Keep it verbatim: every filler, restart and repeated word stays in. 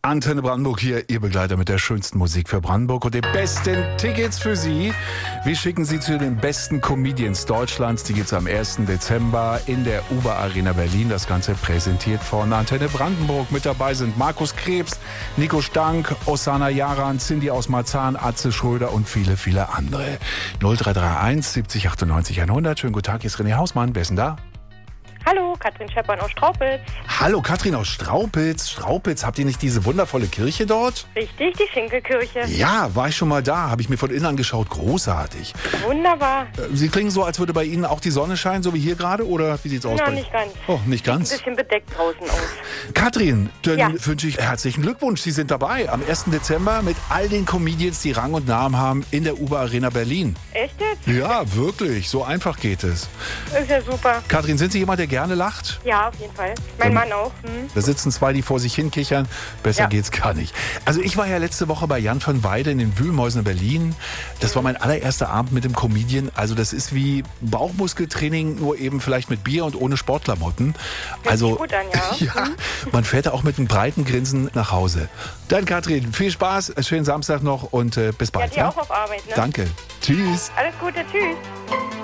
Antenne Brandenburg hier, Ihr Begleiter mit der schönsten Musik für Brandenburg und den besten Tickets für Sie. Wir schicken Sie zu den besten Comedians Deutschlands. Die gibt's am ersten Dezember in der Uber Arena Berlin. Das Ganze präsentiert von Antenne Brandenburg. Mit dabei sind Markus Krebs, Nico Stank, Osana Yaran, Cindy aus Marzahn, Atze Schröder und viele, viele andere. null drei drei eins siebzig achtundneunzig hundert. Schönen guten Tag, hier ist René Hausmann. Wer ist denn da? Hallo, Katrin Scheppern aus Straupitz. Hallo, Katrin aus Straupitz. Straupitz, habt ihr nicht diese wundervolle Kirche dort? Richtig, die Schinkelkirche. Ja, war ich schon mal da. Habe ich mir von innen angeschaut. Großartig. Wunderbar. Äh, Sie klingen so, als würde bei Ihnen auch die Sonne scheinen, so wie hier gerade? Oder wie sieht's aus? Na, bei nicht ganz. Oh, nicht ganz? Ein bisschen bedeckt draußen aus. Katrin, dann Ja. wünsche ich herzlichen Glückwunsch. Sie sind dabei am ersten Dezember mit all den Comedians, die Rang und Namen haben, in der Uber Arena Berlin. Echt jetzt? Ja, wirklich. So einfach geht es. Ist ja super. Katrin, sind Sie jemand, der gerne lacht? Ja, auf jeden Fall. Mein Ähm, Mann auch. Hm. Da sitzen zwei, die vor sich hinkichern. Besser Ja. geht's gar nicht. Also ich war ja letzte Woche bei Jan van Weide in den Wühlmäusen in Berlin. Das war mein allererster Abend mit dem Comedian. Also das ist wie Bauchmuskeltraining, nur eben vielleicht mit Bier und ohne Sportklamotten. Also sich gut an, ja. ja, man fährt da auch mit einem breiten Grinsen nach Hause. Dann Katrin, viel Spaß, schönen Samstag noch und äh, bis Ja, bald. die auch auf Arbeit, ne? Danke. Tschüss. Alles Gute, tschüss.